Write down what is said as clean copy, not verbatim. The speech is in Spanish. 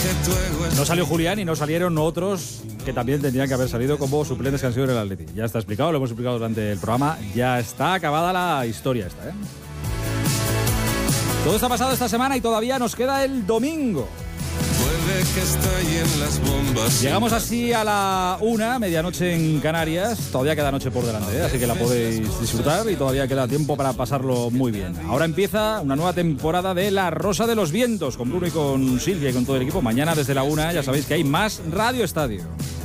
No salió Julián y no salieron otros que también tendrían que haber salido como suplentes que han sido en el Atleti. Ya está explicado, lo hemos explicado durante el programa. Ya está acabada la historia esta, ¿eh? Todo está pasado esta semana y todavía nos queda el domingo. Puede que estallen las bombas. Llegamos así a la 1, medianoche en Canarias. Todavía queda noche por delante, ¿eh? Así que la podéis disfrutar y todavía queda tiempo para pasarlo muy bien. Ahora empieza una nueva temporada de La Rosa de los Vientos, con Bruno y con Silvia y con todo el equipo. Mañana desde la 1 ya sabéis que hay más Radio Estadio.